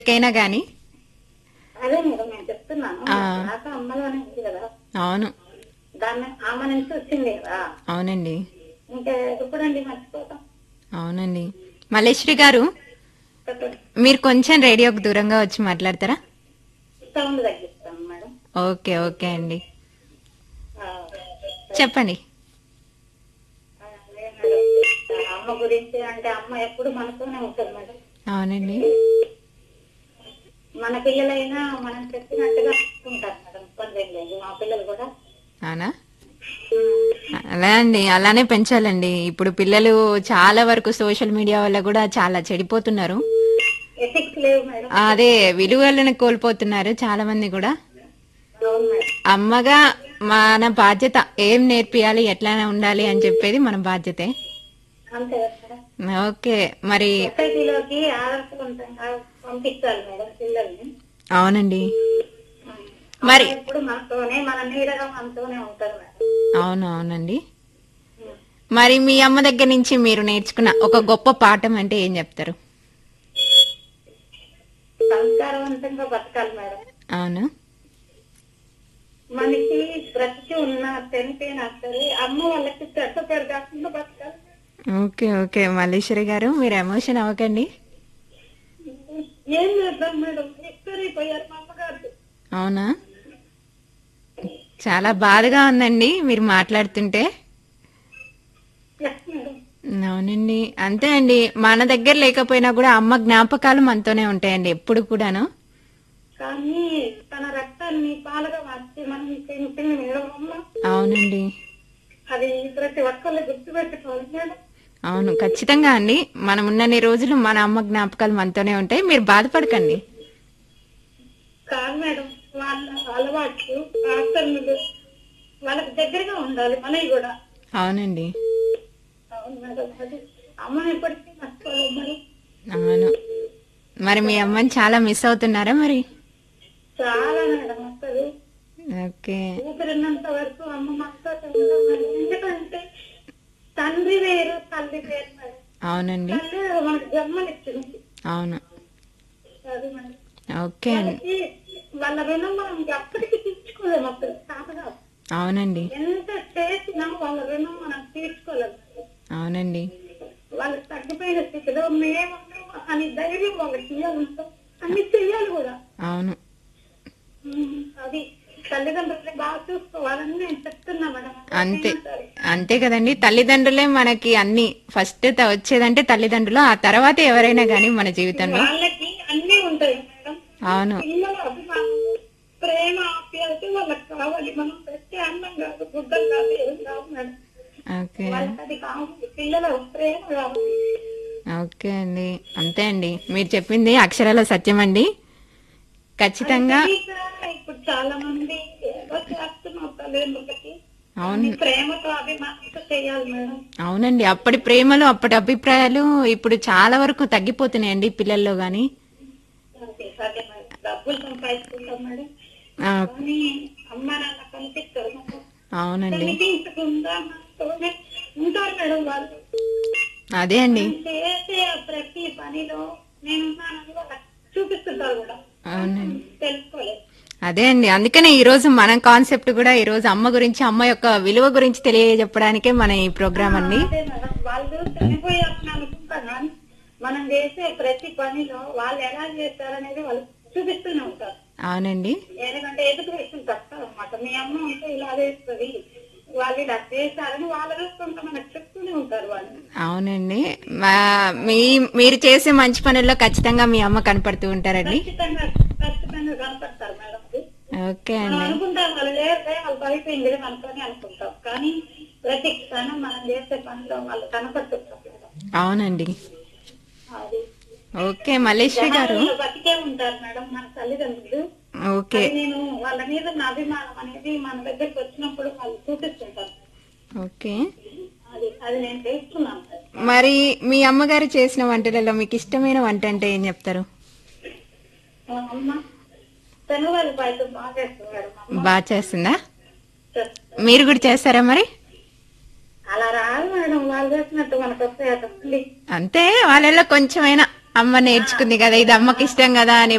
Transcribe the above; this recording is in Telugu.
ఎవరికైనా గాని. అదే మేడం నేను చెప్తున్నాను. ఆ. రాక అమ్మలోనే ఉంది కదా, అవును. దాన్ని ఆమె నుంచి వచ్చింది కదా, అవునండి. ఇంకా ఎప్పుడండి మర్చిపోతాం. అవునండి. మల్లేశ్వరి గారు, చెప్పండి. మీరు కొంచెం రేడియోకి దూరంగా వచ్చి మాట్లాడతారా? సౌండ్ తగ్గిస్తాను మేడం. ఓకే ఓకే అండి, ఆ, చెప్పండి. అదే మేడం. అమ్మ గురించి అంటే అమ్మ ఎప్పుడు మనతోనే ఉంటుంది మేడం. అవునండి. మన పిల్లలైనా మనం చెప్పినట్టుగా ఉంటారు మేడం, ఇబ్బంది ఏం లేదు. మా పిల్లలు కూడా అవునా? అలా అండి, అలానే పెంచాలండి. ఇప్పుడు పిల్లలు చాలా వరకు సోషల్ మీడియా వల్ల కూడా చాలా చెడిపోతున్నారు. ఎథిక్స్ లేవు మేడం. అదే విలువలను కోల్పోతున్నారు చాలా మంది కూడా. అవును మేడం. అమ్మగా మన బాధ్యత ఏం నేర్పియాలి, ఎట్లా ఉండాలి అని చెప్పేది మన బాధ్యతే. అంతే కదా మేడం. ఓకే మరి. సొసైటీలోకి ఆదర్శవంతంగా పంపించాలి మేడం పిల్లల్ని. అవునండి. అమ్మ మరి ఎప్పుడు మనతోనే, మన నీడగా మనతోనే ఉంటారు మేడం. అవును అవునండి. మరి మీ అమ్మ దగ్గర నుంచి మీరు నేర్చుకున్న ఒక గొప్ప పాఠం అంటే ఏం చెప్తారు? సంస్కారవంతంగా బతకాలి మేడం. అవును. మనకి బ్రతికి ఉన్న చనిపోయినా సరే అమ్మ వాళ్ళకి చెడ్డ పేరు కాకుండా బతకాలి. ఓకే ఓకే మల్లేశ్వరి గారు, మీరు ఎమోషన్ అవ్వకండి. ఏం చేద్దాం మేడం, ఎక్కువైపోయారు మా అమ్మగారు. అవునా? చాలా బాధగా ఉందండి మీరు మాట్లాడుతుంటే. Yes madam. అవునండి, అంతే అండి. మన దగ్గర లేకపోయినా కూడా అమ్మ జ్ఞాపకాలు మనతోనే ఉంటాయండి ఎప్పుడు కూడాను. కానీ తన రక్తాన్ని పాలుగా మార్చి మనం పెంచింది మేడం అమ్మ. అవునండి. అది ప్రతి ఒక్కళ్ళు గుర్తుపెట్టుకోవాలి మేడం. అవును, ఖచ్చితంగా అండి. మనం ఉన్నన్ని రోజులు మన అమ్మ జ్ఞాపకాలు మనతోనే ఉంటాయి, మీరు బాధపడకండి. కాదు మేడం, వాళ్ళ అలవాట్లు, ఆచరణలు వాళ్ళకి దగ్గరగా ఉండాలి మనవి కూడా. అవునండి. అవును మేడం. అది అమ్మని ఎప్పటికీ మర్చిపోలేదు మరి. అవును. మరి మీ అమ్మని చాలా మిస్ అవుతున్నారా మరి? చాలా మేడం. అసలు ఓకే. ఊపిరినంత వరకు అమ్మ మనతో ఉండడం మేడం. ఎందుకంటే తండ్రి వేరు, తల్లి వేరు మేడం. అవునండి. తల్లి మనకు జన్మనిచ్చింది. అవును. అది మేడం. ఓకే అండి. వాళ్ళకి వాళ్ళ రుణం మనం ఎప్పటికీ తీర్చుకోలేము. అసలు కాదుగా, అవునండి. ఎంత చేసినా వాళ్ళ రుణం మనం తీర్చుకోలేము. అవునండి. వాళ్ళకి తగ్గిపోయిన స్థితిలో మేమున్నాము అని ధైర్యం వాళ్ళకి ఇవ్వాలంటాం, అన్ని చెయ్యాలి కూడా. అవును. అది తల్లిదండ్రులని బాగా చూసుకోవాలని నేను చెప్తున్నా మేడం. అంతే ఎవరికైనా సరే. అంతే కదండి. తల్లిదండ్రులే మనకి అన్ని. ఫస్ట్ వచ్చేదంటే తల్లిదండ్రులు, ఆ తర్వాత ఎవరైనా గానీ మన జీవితంలో. వాళ్ళకి అన్ని ఉంటాయి మేడం. అవును. పిల్లల అభిమానం, ప్రేమ, ఆప్యాయత వాళ్ళకి కావాలి. మనం పెట్టే అన్నం కాదు, గుడ్డలు కాదు, ఏం కాదు మేడం. ఓకే. వాళ్ళకి అది కావాలి, పిల్లల ప్రేమ కావాలి. ఓకే అండి, అంతే అండి. మీరు చెప్పింది అక్షరాల సత్యం అండి. అది ఖచ్చితంగా. తెలియక ఇప్పుడు చాలా మంది ఏదో చేస్తున్నారు తల్లిదండ్రులకి. అవును. కానీ ప్రేమతో అభిమానంతో చేయాలి మేడం. అవునండి, అప్పటి ప్రేమలు, అప్పటి అభిప్రాయాలు ఇప్పుడు చాలా వరకు తగ్గిపోతున్నాయండి పిల్లల్లో గాని. అంతే సరే మేడం. డబ్బులు సంపాదించుకుంటాం మేడం, ఆ, కానీ అమ్మ నాన్న కనిపిస్తారు మేడం. అవునండి. కనిపించకుండా మనతోనే ఉంటారు మేడం వాళ్ళు. అదే అండి. మనం చేసే ప్రతి పనిలో నేనున్నానని వాళ్ళకి చూపిస్తుంటారు కూడా. అవునండి. తెలుసుకోలేదు. అదే అండి, అందుకనే ఈ రోజు మన కాన్సెప్ట్ కూడా ఈ రోజు అమ్మ గురించి, అమ్మ యొక్క విలువ గురించి తెలియజెప్పడానికే మన ఈ ప్రోగ్రామ్ అండి. అదే మేడం. వాళ్ళు చనిపోయారని అనుకుంటారు కానీ మనం చేసే ప్రతి పనిలో వాళ్ళు ఎలా చేస్తారనేది వాళ్ళు చూపిస్తూనే ఉంటారు. అవునండి. ఎందుకంటే ఎదుటి వ్యక్తులు చెప్తారు అనమాట, మీ అమ్మ ఉంటే ఇలా చేస్తుంది, వాళ్ళు ఇలా చేశారని వాళ్ళ చూస్తుంటే మనకు చెప్తూనే ఉంటారు వాళ్ళు. అవునండి. మీరు చేసే మంచి పనుల్లో ఖచ్చితంగా మీ అమ్మ కనపడుతూ ఉంటారండి. ఖచ్చితంగా ఖచ్చితంగా కనపడతారు మేడం. అది ఓకే మనం అండి. అనుకుంటాం వాళ్ళు లేదే, వాళ్ళు అయిపోయింది మనతోనే అనుకుంటాం, కానీ ప్రతి క్షణం మనం చేసే పనిలో వాళ్ళు కనపడుతుంటారు మేడం. అవునండి. అది ఓకే మల్లేశ్వరి గారు. జనాలలో బతికే ఉంటారు మేడం మన తల్లిదండ్రులు. ఓకే. అది నేను వాళ్ళ మీద ఉన్న అభిమానం అనేది మన దగ్గరికి వచ్చినప్పుడు వాళ్ళు చూపిస్తుంటారు. ఓకే. అది అది నేను తెలుసుకున్నాను సార్. మరి మీ అమ్మగారు చేసిన వంటలలో మీకు ఇష్టమైన వంట అంటే ఏం చెప్తారు? మా అమ్మ శనగలు పాయసం బాగా చేస్తుంది మేడం. అమ్మ బాగా చేస్తుందా? చేస్తుంది. మీరు కూడా చేస్తారా మరి? అలా రాదు మేడం, వాళ్ళు చేసినట్టు మనకు వస్తాయి. అంతే, వాళ్ళలో కొంచెమైనా అమ్మ నేర్చుకుంది కదా, ఇది అమ్మకి ఇష్టం కదా అని